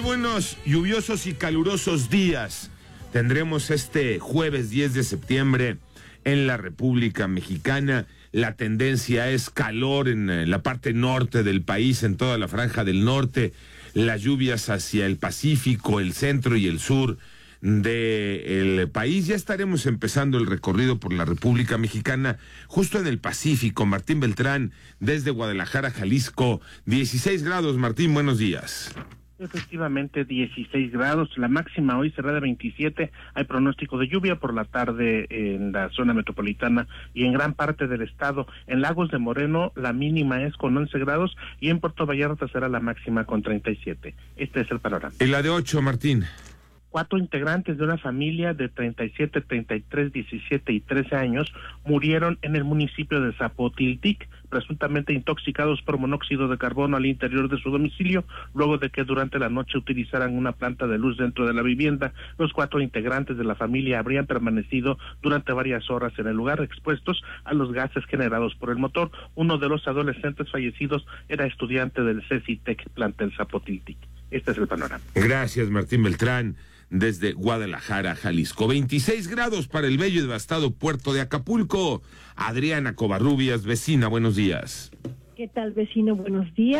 buenos, lluviosos y calurosos días tendremos este jueves 10 de septiembre en la República Mexicana. La tendencia es calor en la parte norte del país, en toda la franja del norte. Las lluvias hacia el Pacífico, el centro y el sur del país. Ya estaremos empezando el recorrido por la República Mexicana, justo en el Pacífico. Martín Beltrán, desde Guadalajara, Jalisco. 16 grados, Martín, buenos días. Efectivamente, 16 grados, la máxima hoy será de 27, hay pronóstico de lluvia por la tarde en la zona metropolitana y en gran parte del estado. En Lagos de Moreno la mínima es con 11 grados y en Puerto Vallarta será la máxima con 37. Este es el panorama. En la de 8, Martín. 4 integrantes de una familia de 37, 33, 17 y 13 años murieron en el municipio de Zapotiltic, presuntamente intoxicados por monóxido de carbono al interior de su domicilio, luego de que durante la noche utilizaran una planta de luz dentro de la vivienda. Los 4 integrantes de la familia habrían permanecido durante varias horas en el lugar, expuestos a los gases generados por el motor. Uno de los adolescentes fallecidos era estudiante del CECITEC plantel Zapotiltic. Este es el panorama. Gracias, Martín Beltrán, desde Guadalajara, Jalisco. 26 grados para el bello y devastado puerto de Acapulco. Adriana Covarrubias, vecina, buenos días. ¿Qué tal, vecino? Buenos días.